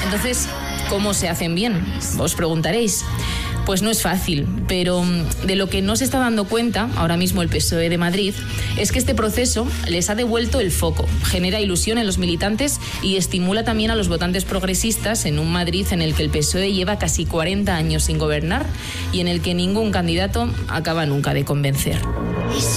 Entonces, ¿cómo se hacen bien? Os preguntaréis. Pues no es fácil, pero de lo que no se está dando cuenta ahora mismo el PSOE de Madrid es que este proceso les ha devuelto el foco, genera ilusión en los militantes y estimula también a los votantes progresistas en un Madrid en el que el PSOE lleva casi 40 años sin gobernar y en el que ningún candidato acaba nunca de convencer.